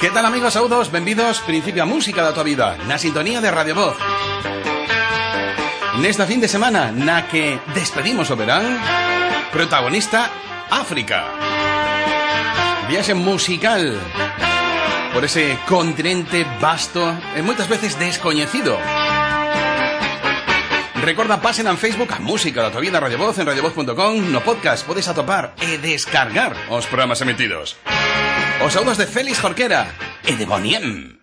Que tal, amigos? Saúdos, benvidos, principio a música da tua vida, na sintonía de Radio Voz. Nesta fin de semana, na que despedimos o verán, protagonista África. Viaxe musical por ese continente vasto e moitas veces descoñecido. Recorda, pasen en Facebook a Música da tua vida Radio Voz en radiovoz.com. No podcast podes atopar e descargar os programas emitidos. Os saúdos de Félix Jorquera e de Boniem.